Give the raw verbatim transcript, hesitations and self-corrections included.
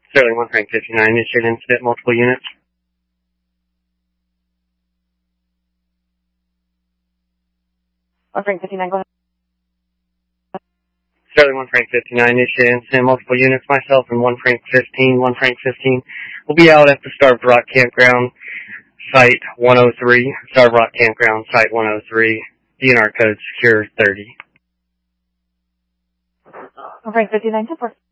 Sterling one Frank fifty-nine, initiate incident, multiple units. one Frank fifty-nine, go ahead. Sterling one Frank fifty-nine, initiate incident, multiple units. Myself and one Frank fifteen, one Frank fifteen will be out at the Starved Rock Campground, Site one oh three, Starved Rock Campground, Site one oh three, D N R code secure thirty. one Frank fifty-nine, ten four.